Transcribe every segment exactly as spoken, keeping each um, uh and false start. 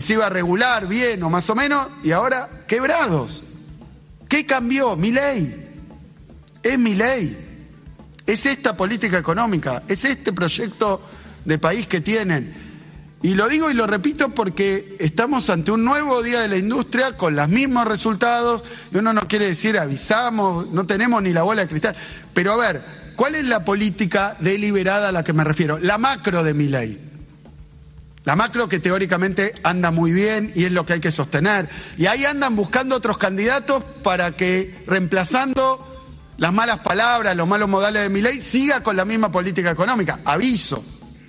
se iba a regular bien o más o menos, y ahora quebrados. ¿Qué cambió? Milei. Es Milei. Es esta política económica, es este proyecto de país que tienen. Y lo digo y lo repito porque estamos ante un nuevo día de la industria con los mismos resultados, y uno no quiere decir avisamos, no tenemos ni la bola de cristal. Pero a ver, ¿cuál es la política deliberada a la que me refiero? La macro de Milei. La macro que teóricamente anda muy bien y es lo que hay que sostener. Y ahí andan buscando otros candidatos para que, reemplazando las malas palabras, los malos modales de Milei, siga con la misma política económica. Aviso.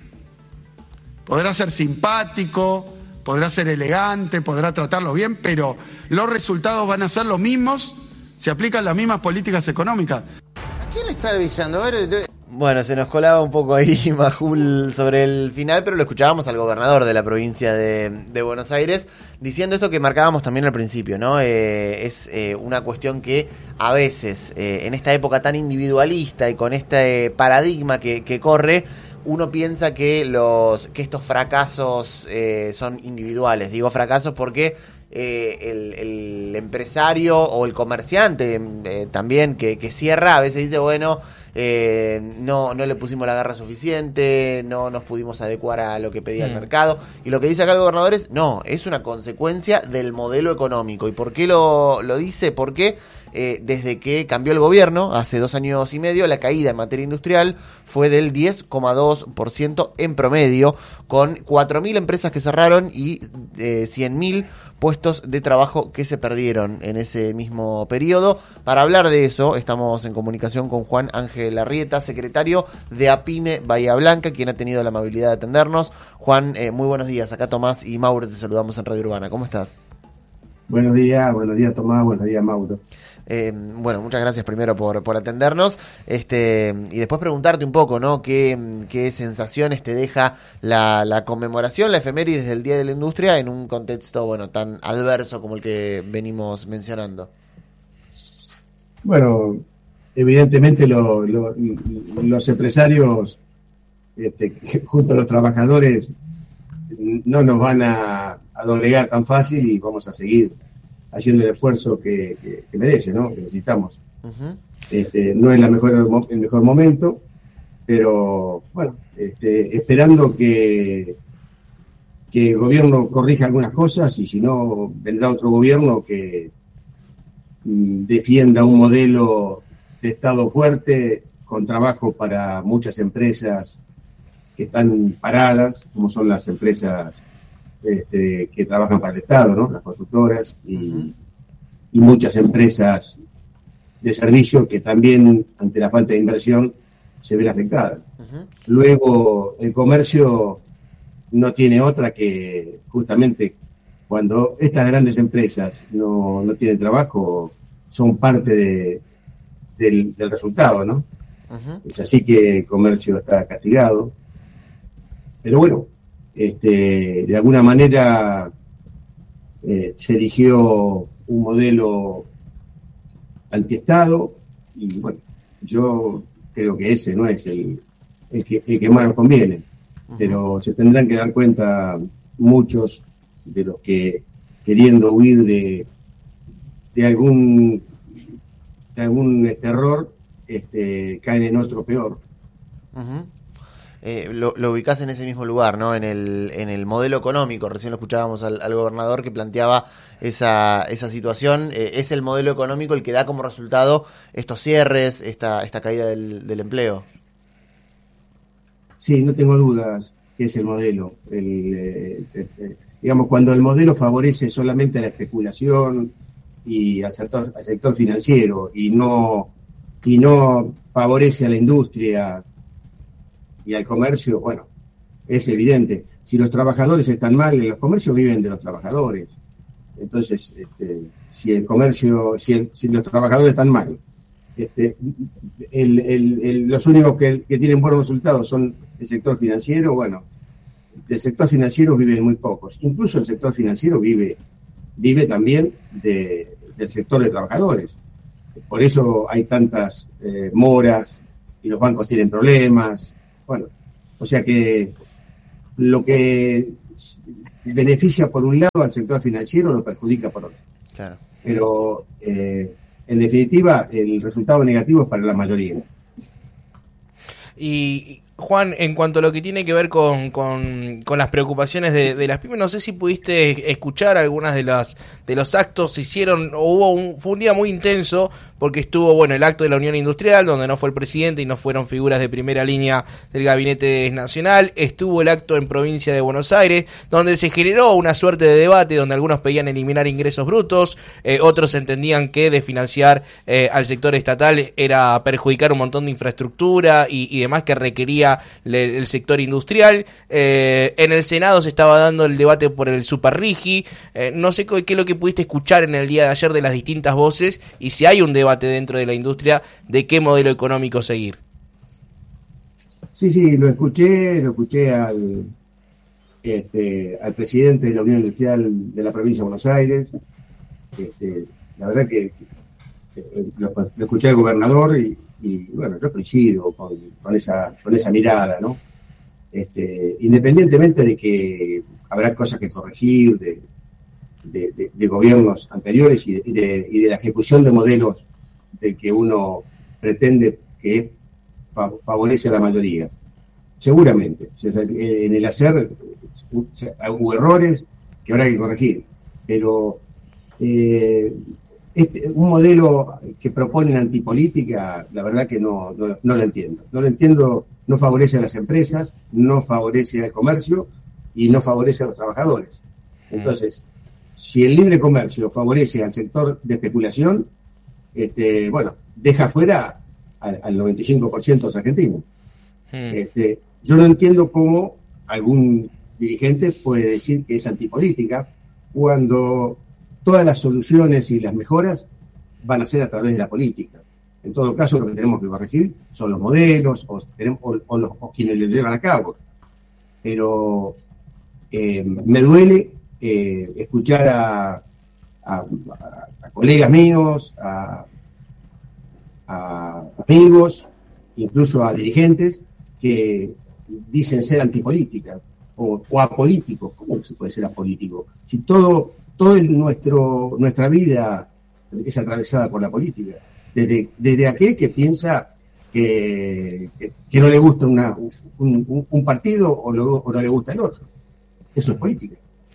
Podrá ser simpático, podrá ser elegante, podrá tratarlo bien, pero los resultados van a ser los mismos si aplican las mismas políticas económicas. ¿A quién le está avisando? A ver, de... Bueno, se nos colaba un poco ahí Majul sobre el final, pero lo escuchábamos al gobernador de la provincia de, de Buenos Aires diciendo esto que marcábamos también al principio, ¿no? Eh, es eh, una cuestión que a veces, eh, en esta época tan individualista y con este paradigma que, que corre, uno piensa que los que estos fracasos eh, son individuales. Digo fracasos porque eh, el, el empresario o el comerciante eh, también que, que cierra a veces dice, bueno, eh, no, no le pusimos la garra suficiente, no nos pudimos adecuar a lo que pedía mm. el mercado. Y lo que dice acá el gobernador es, no, es una consecuencia del modelo económico. ¿Y por qué lo, lo dice? Porque Eh, desde que cambió el gobierno, hace dos años y medio, la caída en materia industrial fue del diez coma dos por ciento en promedio, con cuatro mil empresas que cerraron y eh, cien mil puestos de trabajo que se perdieron en ese mismo periodo. Para hablar de eso, estamos en comunicación con Juan Ángel Arrieta, secretario de APYME Bahía Blanca, quien ha tenido la amabilidad de atendernos. Juan, eh, muy buenos días. Acá Tomás y Mauro te saludamos en Radio Urbana. ¿Cómo estás? Buenos días, buenos días Tomás, buenos días Mauro. Eh, bueno, muchas gracias primero por, por atendernos, este, y después preguntarte un poco, ¿no? ¿Qué, qué sensaciones te deja la, la conmemoración, la efemérides del Día de la Industria en un contexto, bueno, tan adverso como el que venimos mencionando? Bueno, evidentemente lo, lo, los empresarios, este, junto a los trabajadores, no nos van a, a doblegar tan fácil y vamos a seguir haciendo el esfuerzo que, que, que merece, ¿no? Que necesitamos. Uh-huh. Este, no es la mejor, el mejor momento, pero bueno, este, esperando que, que el gobierno corrija algunas cosas y si no, vendrá otro gobierno que mm, defienda un modelo de Estado fuerte con trabajo para muchas empresas que están paradas, como son las empresas Este, que trabajan para el Estado, ¿no? Las constructoras y, uh-huh. y muchas empresas de servicio que también, ante la falta de inversión, se ven afectadas. Uh-huh. Luego, el comercio no tiene otra que, justamente, cuando estas grandes empresas no, no tienen trabajo, son parte de, del, del resultado, ¿no? Uh-huh. Es así que el comercio está castigado. Pero bueno, Este, de alguna manera eh, se eligió un modelo antiestado y bueno, yo creo que ese no es el, el, que, el que más nos conviene, uh-huh. pero se tendrán que dar cuenta muchos de los que queriendo huir de, de algún de algún este, error este, caen en otro peor. Uh-huh. Eh, lo, lo ubicás en ese mismo lugar, ¿no? En el, en el modelo económico. Recién lo escuchábamos al, al gobernador que planteaba esa, esa situación. Eh, ¿Es el modelo económico el que da como resultado estos cierres, esta, esta caída del, del empleo? Sí, no tengo dudas que es el modelo. El, eh, eh, digamos, cuando el modelo favorece solamente a la especulación y al sector, al sector financiero y no, y no favorece a la industria y al comercio, bueno, es evidente. Si los trabajadores están mal, los comercios viven de los trabajadores. Entonces, este, si el comercio, si, el, si los trabajadores están mal, este, el, el, el, los únicos que, que tienen buenos resultados son el sector financiero, bueno, del sector financiero viven muy pocos. Incluso el sector financiero vive, vive también de, del sector de trabajadores. Por eso hay tantas eh, moras y los bancos tienen problemas. Bueno, o sea que lo que beneficia por un lado al sector financiero, lo perjudica por otro. Claro. Pero eh, en definitiva el resultado negativo es para la mayoría. Y Juan, en cuanto a lo que tiene que ver con, con, con las preocupaciones de, de las pymes, no sé si pudiste escuchar algunas de las de los actos. Se hicieron, o hubo un, fue un día muy intenso, porque estuvo, bueno, el acto de la Unión Industrial, donde no fue el presidente y no fueron figuras de primera línea del Gabinete Nacional. Estuvo el acto en Provincia de Buenos Aires, donde se generó una suerte de debate, donde algunos pedían eliminar ingresos brutos, eh, otros entendían que desfinanciar eh, al sector estatal era perjudicar un montón de infraestructura y, y demás que requería le, el sector industrial. Eh, en el Senado se estaba dando el debate por el Superrigi. Eh, no sé qué es lo que pudiste escuchar en el día de ayer de las distintas voces, y si hay un debate dentro de la industria de qué modelo económico seguir. Sí, sí, lo escuché, lo escuché al, este, al presidente de la Unión Industrial de la provincia de Buenos Aires. Este, la verdad que eh, lo, lo escuché al gobernador y, y bueno, yo coincido con, con esa con esa mirada, ¿no? Este, independientemente de que habrá cosas que corregir de, de, de, de gobiernos anteriores y de, y, de, y de la ejecución de modelos de que uno pretende que favorece a la mayoría. Seguramente. O sea, en el hacer hubo errores que habrá que corregir. Pero eh, este, un modelo que proponen antipolítica, la verdad que no, no, no lo entiendo. No lo entiendo, no favorece a las empresas, no favorece al comercio y no favorece a los trabajadores. Entonces, si el libre comercio favorece al sector de especulación, este, bueno, deja fuera al, al noventa y cinco por ciento de los argentinos. Hmm. Este, yo no entiendo cómo algún dirigente puede decir que es antipolítica cuando todas las soluciones y las mejoras van a ser a través de la política. En todo caso, lo que tenemos que corregir son los modelos o, tenemos, o, o, los, o quienes lo llevan a cabo. Pero eh, me duele eh, escuchar a, a, a, a colegas míos, a, a amigos, incluso a dirigentes que dicen ser antipolítica o, o apolíticos. ¿Cómo se puede ser apolítico? Si todo, todo en nuestro, nuestra vida es atravesada por la política. Desde, desde aquel que piensa que, que, que no le gusta una, un, un, un partido o, lo, o no le gusta el otro. Eso es política.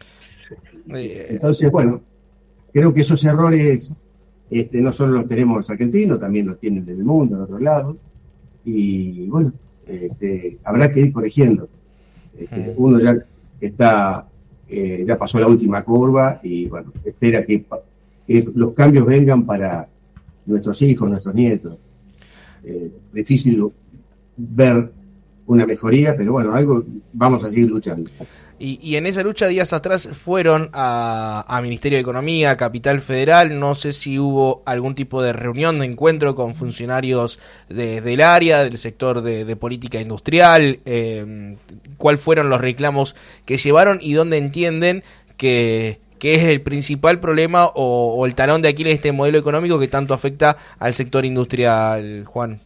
Entonces, bueno, creo que esos errores este, no solo los tenemos los argentinos, también los tienen del mundo, en otros lados. Y bueno, este, habrá que ir corrigiendo. Este, uno ya está, eh, ya pasó la última curva y bueno, espera que, que los cambios vengan para nuestros hijos, nuestros nietos. Eh, difícil ver una mejoría, pero bueno, algo vamos a seguir luchando. Y, y en esa lucha días atrás fueron a, a Ministerio de Economía, Capital Federal. No sé si hubo algún tipo de reunión, de encuentro con funcionarios de, del área, del sector de, de política industrial. Eh, ¿Cuáles fueron los reclamos que llevaron y dónde entienden que, que es el principal problema o, o el talón de Aquiles de este modelo económico que tanto afecta al sector industrial, Juan?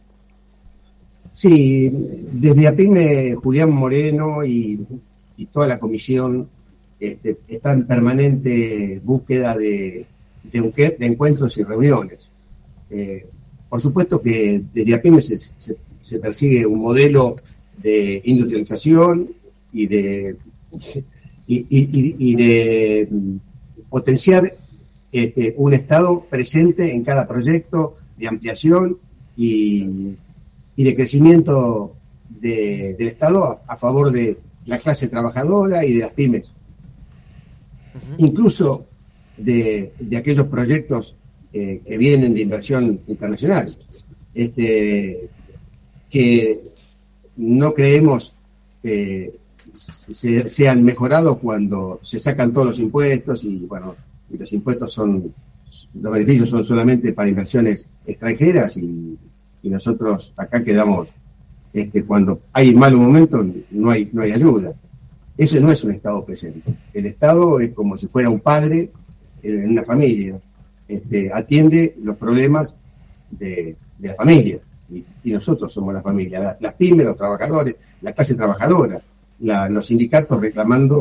Sí, desde APYME, Julián Moreno y... y toda la comisión este, está en permanente búsqueda de, de, un, de encuentros y reuniones. Eh, por supuesto que desde APYME se, se, se persigue un modelo de industrialización y de, y, y, y de potenciar este, un Estado presente en cada proyecto de ampliación y, y de crecimiento de, del Estado a, a favor de la clase trabajadora y de las pymes. Uh-huh. Incluso de, de aquellos proyectos eh, que vienen de inversión internacional, este, que no creemos que se, sean mejorados cuando se sacan todos los impuestos y bueno, y los impuestos son, los beneficios son solamente para inversiones extranjeras y, y nosotros acá quedamos. Este, cuando hay malos momentos no hay no hay ayuda. Ese no es un Estado presente. El Estado es como si fuera un padre en una familia. Este, atiende los problemas de, de la familia y, y nosotros somos la familia. La, las pymes, los trabajadores, la clase trabajadora, la, los sindicatos reclamando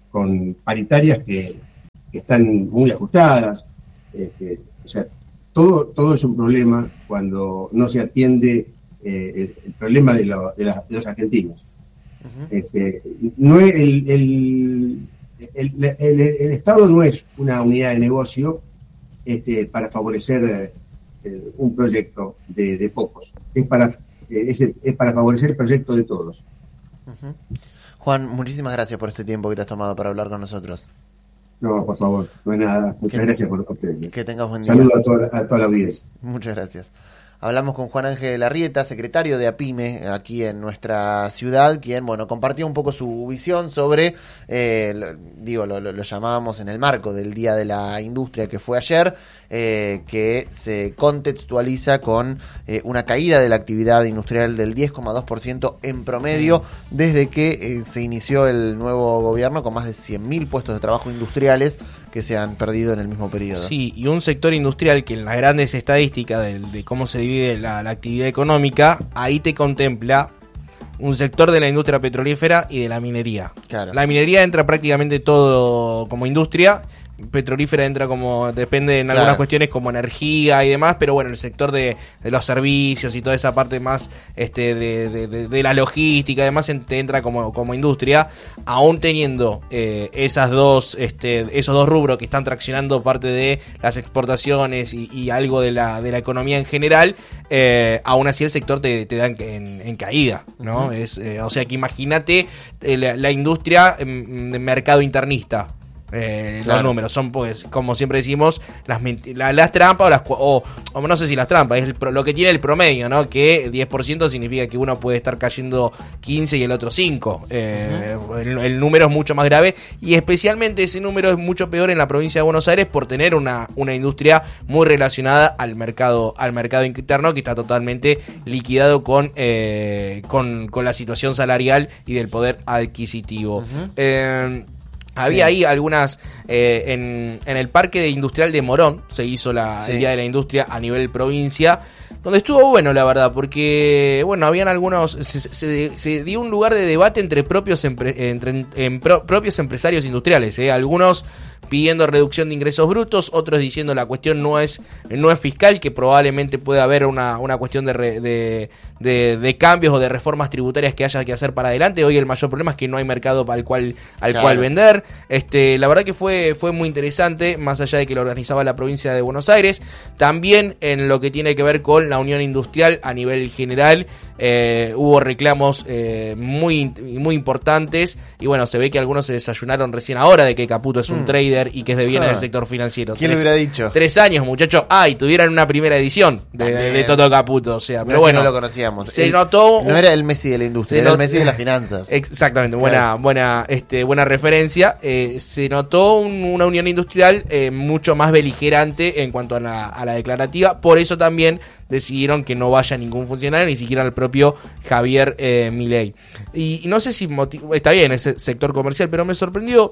con paritarias que, que están muy ajustadas. Este, o sea, todo, todo es un problema cuando no se atiende eh, el, el problema de, lo, de, la, de los argentinos. Uh-huh. Este, no es el, el, el, el, el Estado no es una unidad de negocio este, para favorecer eh, un proyecto de, de pocos. Es para, eh, es, es para favorecer el proyecto de todos. Uh-huh. Juan, muchísimas gracias por este tiempo que te has tomado para hablar con nosotros. No, por favor, no es nada. Muchas que, gracias por ustedes. Que tengas buen día. Saludos a toda, a toda la audiencia. Muchas gracias. Hablamos con Juan Ángel Larrieta, secretario de APIME aquí en nuestra ciudad, quien, bueno, compartió un poco su visión sobre, eh, lo, digo, lo, lo, lo llamábamos en el marco del Día de la Industria que fue ayer, eh, que se contextualiza con eh, una caída de la actividad industrial del diez coma dos por ciento en promedio desde que eh, se inició el nuevo gobierno, con más de cien mil puestos de trabajo industriales que se han perdido en el mismo periodo. Sí, y un sector industrial que en las grandes estadísticas de, de cómo se divide la, la actividad económica, ahí te contempla un sector de la industria petrolífera y de la minería. Claro. La minería entra prácticamente todo como industria, petrolífera entra como, depende en algunas claro. cuestiones como energía y demás, pero bueno, el sector de, de los servicios y toda esa parte más este de, de, de, de la logística además entra como, como industria, aún teniendo eh, esas dos este esos dos rubros que están traccionando parte de las exportaciones y, y algo de la de la economía en general, eh, aún así el sector te, te da en, en, en caída, ¿no? Uh-huh. Es eh, o sea que imagínate eh, la, la industria en, en mercado internista. Eh, claro. Los números son, pues, como siempre decimos, las, la, las trampas o, las, o, o no sé si las trampas, es el, lo que tiene el promedio, ¿no? Que diez por ciento significa que uno puede estar cayendo quince y el otro cinco. Eh, uh-huh. el, el número es mucho más grave y especialmente ese número es mucho peor en la provincia de Buenos Aires por tener una, una industria muy relacionada al mercado al mercado interno que está totalmente liquidado con, eh, con, con la situación salarial y del poder adquisitivo. Uh-huh. Eh, Había sí. ahí algunas, eh, en, en el Parque Industrial de Morón, se hizo la, sí. el Día de la Industria a nivel provincia, donde estuvo bueno, la verdad, porque, bueno, habían algunos, se, se, se dio un lugar de debate entre propios, empre, entre, en pro, propios empresarios industriales, ¿eh? Algunos pidiendo reducción de ingresos brutos, otros diciendo la cuestión no es no es fiscal, que probablemente pueda haber una, una cuestión de, re, de, de, de cambios o de reformas tributarias que haya que hacer para adelante. Hoy el mayor problema es que no hay mercado al cual al claro. cual vender. Este, la verdad que fue fue muy interesante, más allá de que lo organizaba la provincia de Buenos Aires, también en lo que tiene que ver con la unión industrial a nivel general. Eh, hubo reclamos eh, muy muy importantes y bueno, se ve que algunos se desayunaron recién ahora de que Caputo es un mm. trader y que es de bienes ah. del sector financiero. ¿Quién tres, lo hubiera dicho? Tres años, muchachos. Ah, y tuvieran una primera edición de, de, de Toto Caputo. O sea, no pero bueno, no lo conocíamos. Se el, notó. No era el Messi de la industria, era el Messi de las finanzas. Exactamente, buena, claro. buena, este, buena referencia. Eh, se notó un, una unión industrial eh, mucho más beligerante en cuanto a la, a la declarativa. Por eso también decidieron que no vaya ningún funcionario, ni siquiera el propio Javier eh, Milei. Y, y no sé si motiv- está bien ese sector comercial, pero me sorprendió.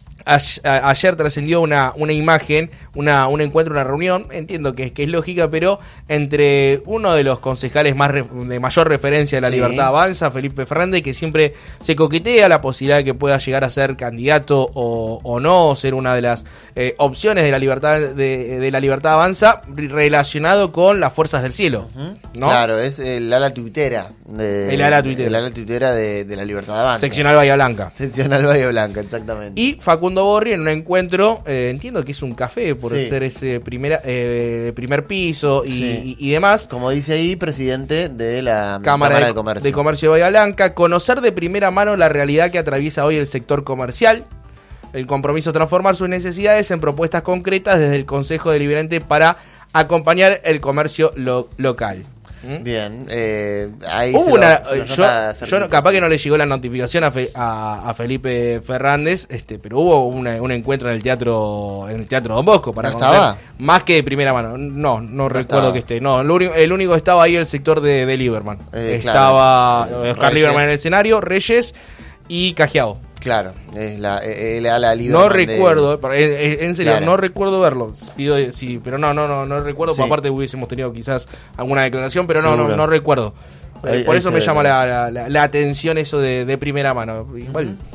Ayer trascendió una, una imagen, una, un encuentro, una reunión, entiendo que, que es lógica, pero entre uno de los concejales más re, de mayor referencia de la sí. Libertad Avanza, Felipe Fernández, que siempre se coquetea la posibilidad de que pueda llegar a ser candidato o, o no, o ser una de las eh, opciones de la libertad de, de la Libertad Avanza, relacionado con las fuerzas del cielo, uh-huh. ¿no? Claro, es el ala tuitera. De, el ala tuitera. El ala tuitera de, de la Libertad Avanza. Seccional Bahía Blanca. Seccional Bahía Blanca, exactamente. Y Facundo Borri en un encuentro, eh, entiendo que es un café por sí. ser ese primera, eh, primer piso y, sí. y, y demás. Como dice ahí, presidente de la Cámara, Cámara de, de Comercio. De Comercio de Bahía Blanca, conocer de primera mano la realidad que atraviesa hoy el sector comercial, el compromiso de transformar sus necesidades en propuestas concretas desde el Consejo Deliberante para acompañar el comercio lo, local. ¿Mm? Bien, eh, ahí Hubo se una, lo, se lo yo, cerquita, yo no, capaz sí. que no le llegó la notificación a, Fe, a, a Felipe Fernández, este, pero hubo una, un encuentro en el teatro en el teatro Don Bosco para ¿No conocer estaba? Más que de primera mano. No, no, no recuerdo estaba. que esté. No, el único, el único estaba ahí el sector de, de Lieberman. Eh, estaba claro. Oscar Lieberman en el escenario, Reyes y Cajiao. Claro, es la, es la, la No recuerdo, de... en serio, claro. no recuerdo verlo. Pido, sí, pero no, no, no, no recuerdo. Sí. Aparte hubiésemos tenido quizás alguna declaración, pero no, no, no recuerdo. Ahí, Por ahí eso me llama la, la, la atención eso de, de primera mano. Igual.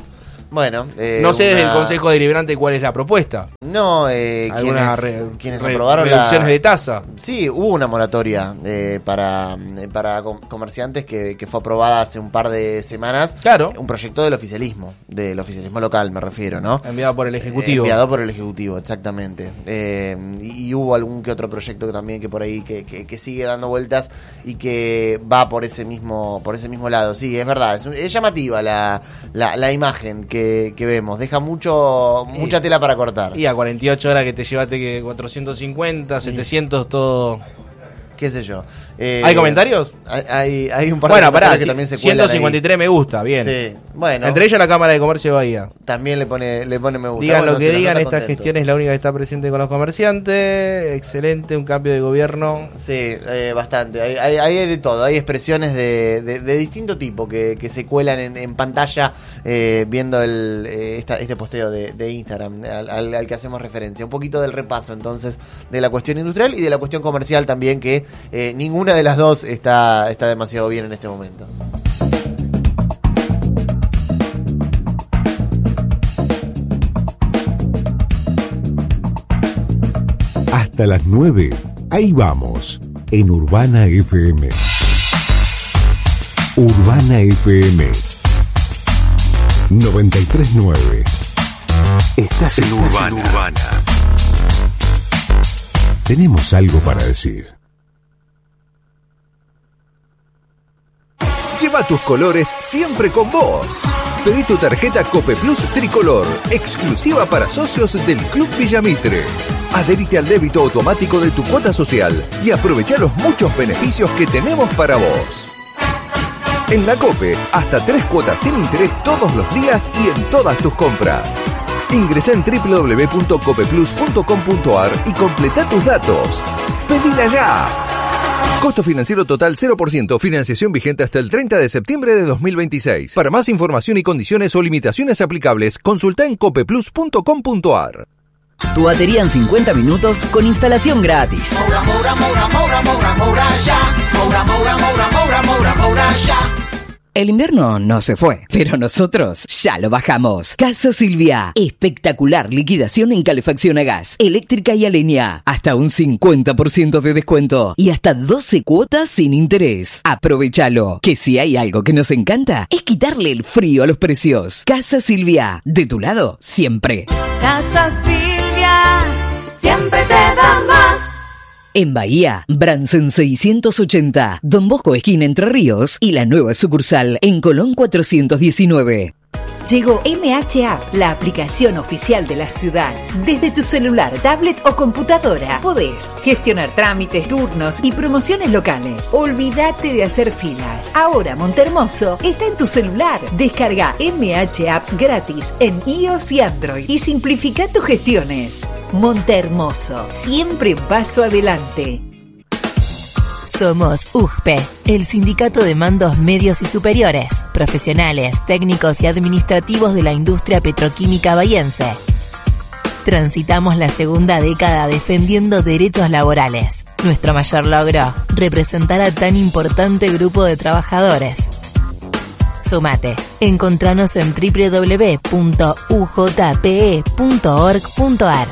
Bueno, eh, no sé una... desde el Consejo Deliberante cuál es la propuesta. No, eh, Algunas quienes, re, quienes re, aprobaron reducciones la... de tasa. Sí, hubo una moratoria eh, para, para comerciantes que, que fue aprobada hace un par de semanas. Claro. Un proyecto del oficialismo, del oficialismo local me refiero, ¿no? Enviado por el Ejecutivo. Eh, enviado por el Ejecutivo, exactamente. Eh, y, y hubo algún que otro proyecto también que por ahí que, que, que sigue dando vueltas y que va por ese mismo por ese mismo lado. Sí, es verdad, es, es llamativa la, la, la imagen que, que vemos. Deja mucho mucha tela para cortar. Y a cuarenta y ocho horas que te llevaste que cuatrocientos cincuenta, setecientos, todo... Qué sé yo. Eh, ¿Hay comentarios? Hay, hay, hay un par bueno, de pará, que también se cuelan ciento cincuenta y tres ahí. me gusta, bien. Sí, bueno. Entre ellos la Cámara de Comercio de Bahía. También le pone, le pone me gusta. Digan bueno, lo que se los digan, nota esta contentos. gestión es la única que está presente con los comerciantes. Excelente, un cambio de gobierno. Sí, eh, bastante. Hay, hay, hay de todo. Hay expresiones de, de, de distinto tipo que, que se cuelan en, en pantalla eh, viendo el, eh, esta, este posteo de, de Instagram al, al, al que hacemos referencia. Un poquito del repaso entonces de la cuestión industrial y de la cuestión comercial también, que eh, ninguna de las dos está, está demasiado bien en este momento. Hasta las nueve, ahí vamos, en Urbana F M. Urbana F M noventa y tres punto nueve. Estás en Urbana. en Urbana. Tenemos algo para decir. Lleva tus colores siempre con vos. Pedí tu tarjeta Cope Plus Tricolor, exclusiva para socios del Club Villamitre. Adherite al débito automático de tu cuota social y aprovecha los muchos beneficios que tenemos para vos. En la Cope, hasta tres cuotas sin interés todos los días y en todas tus compras. Ingresa en doble u doble u doble u punto cope plus punto com punto a r y completa tus datos. ¡Pedila ya! Costo financiero total cero por ciento. Financiación vigente hasta el treinta de septiembre de dos mil veintiséis. Para más información y condiciones o limitaciones aplicables, consulta en cope plus punto com punto a r. Tu batería en cincuenta minutos con instalación gratis. Moura, Moura, Moura, Moura, Moura, Moura, ya. Moura, Moura, Moura, Moura, Moura, Moura, ya. El invierno no se fue, pero nosotros ya lo bajamos. Casa Silvia. Espectacular liquidación en calefacción a gas, eléctrica y a leña. Hasta un cincuenta por ciento de descuento y hasta doce cuotas sin interés. Aprovechalo, que si hay algo que nos encanta es quitarle el frío a los precios. Casa Silvia. De tu lado, siempre. Casa Silvia. Siempre te da más. En Bahía, Bransen seiscientos ochenta, Don Bosco esquina Entre Ríos y la nueva sucursal en Colón cuatrocientos diecinueve. Llegó M H App, la aplicación oficial de la ciudad. Desde tu celular, tablet o computadora podés gestionar trámites, turnos y promociones locales. Olvídate de hacer filas. Ahora Montehermoso está en tu celular. Descarga M H App gratis en iOS y Android y simplifica tus gestiones. Montehermoso, siempre un paso adelante. Somos U G P E, el Sindicato de Mandos Medios y Superiores, profesionales, técnicos y administrativos de la industria petroquímica bahiense. Transitamos la segunda década defendiendo derechos laborales. Nuestro mayor logro, representar a tan importante grupo de trabajadores. Sumate. Encontranos en doble u doble u doble u punto u j p e punto org punto a r.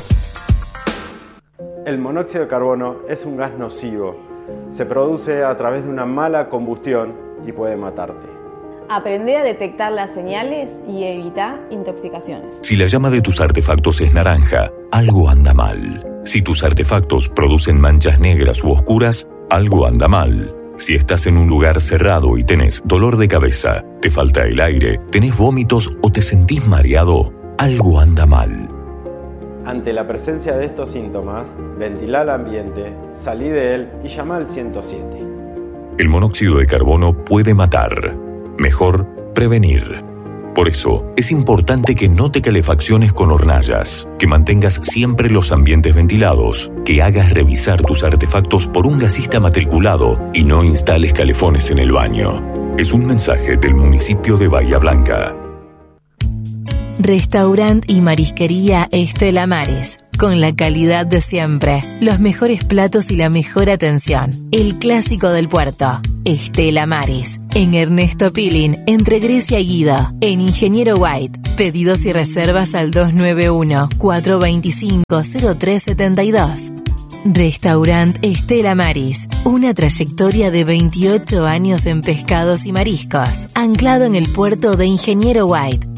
El monóxido de carbono es un gas nocivo. Se produce a través de una mala combustión y puede matarte. Aprende a detectar las señales y evita intoxicaciones. Si la llama de tus artefactos es naranja, algo anda mal. Si tus artefactos producen manchas negras u oscuras, algo anda mal. Si estás en un lugar cerrado y tenés dolor de cabeza, te falta el aire, tenés vómitos o te sentís mareado, algo anda mal. Ante la presencia de estos síntomas, ventila el ambiente, salí de él y llama al ciento siete. El monóxido de carbono puede matar. Mejor prevenir. Por eso, es importante que no te calefacciones con hornallas, que mantengas siempre los ambientes ventilados, que hagas revisar tus artefactos por un gasista matriculado y no instales calefones en el baño. Es un mensaje del municipio de Bahía Blanca. Restaurant y marisquería Estela Maris. Con la calidad de siempre, los mejores platos y la mejor atención. El clásico del puerto. Estela Maris. En Ernesto Pilín, entre Grecia y Guido. En Ingeniero White. Pedidos y reservas al dos nueve uno, cuatro dos cinco, cero tres siete dos. Restaurant Estela Maris, una trayectoria de veintiocho años en pescados y mariscos, anclado en el puerto de Ingeniero White.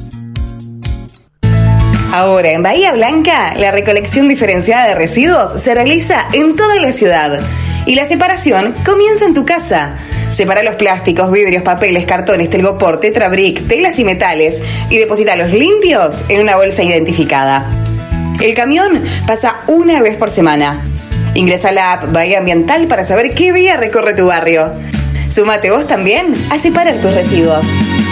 Ahora en Bahía Blanca, la recolección diferenciada de residuos se realiza en toda la ciudad y la separación comienza en tu casa. Separa los plásticos, vidrios, papeles, cartones, telgopor, tetrabric, telas y metales y deposítalos limpios en una bolsa identificada. El camión pasa una vez por semana. Ingresa a la app Bahía Ambiental para saber qué vía recorre tu barrio. Súmate vos también a separar tus residuos.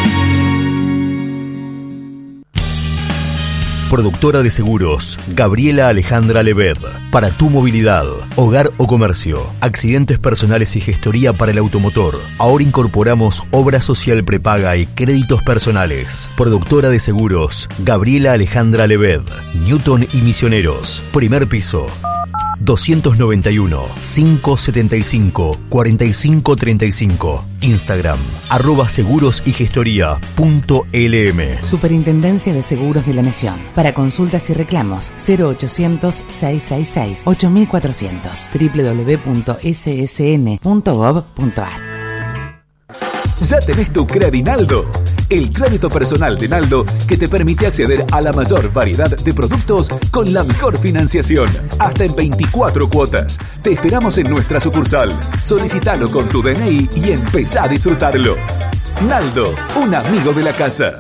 Productora de seguros, Gabriela Alejandra Leved. Para tu movilidad, hogar o comercio, accidentes personales y gestoría para el automotor. Ahora incorporamos obra social prepaga y créditos personales. Productora de seguros, Gabriela Alejandra Leved. Newton y Misioneros. Primer piso. doscientos noventa y uno, quinientos setenta y cinco, cuarenta y cinco treinta y cinco. Instagram, arroba seguros y gestoría punto lm. Superintendencia de Seguros de la Nación. Para consultas y reclamos, cero ochocientos, seiscientos sesenta y seis, ocho mil cuatrocientos. doble u doble u doble u punto s s n punto gov punto a r. Ya tenés tu Credinaldo, el crédito personal de Naldo que te permite acceder a la mayor variedad de productos con la mejor financiación, hasta en veinticuatro cuotas. Te esperamos en nuestra sucursal. Solicitalo con tu D N I y empezá a disfrutarlo. Naldo, un amigo de la casa.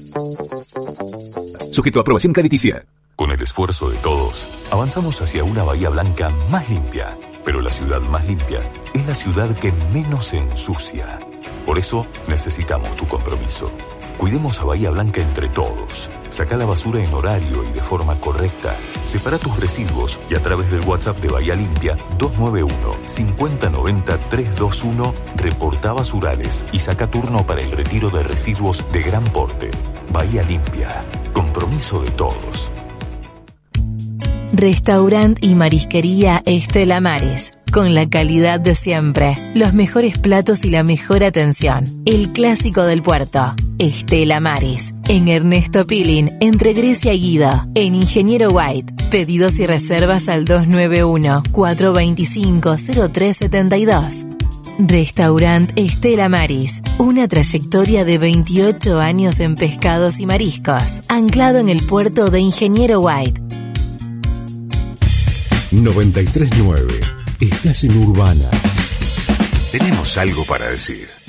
Sujeto a aprobación crediticia. Con el esfuerzo de todos, avanzamos hacia una Bahía Blanca más limpia. Pero la ciudad más limpia es la ciudad que menos se ensucia. Por eso necesitamos tu compromiso. Cuidemos a Bahía Blanca entre todos. Saca la basura en horario y de forma correcta. Separa tus residuos y a través del WhatsApp de Bahía Limpia dos nueve uno, cinco cero nueve cero, tres dos uno reporta basurales y saca turno para el retiro de residuos de gran porte. Bahía Limpia. Compromiso de todos. Restaurant y marisquería Estela Maris. Con la calidad de siempre, los mejores platos y la mejor atención. El clásico del puerto. Estela Maris. En Ernesto Pilín, entre Grecia y Guido. En Ingeniero White. Pedidos y reservas al dos nueve uno, cuatro dos cinco, cero tres siete dos. Restaurant Estela Maris. Una trayectoria de veintiocho años en pescados y mariscos. Anclado en el puerto de Ingeniero White. noventa y tres nueve. Estás en Urbana. Tenemos algo para decir.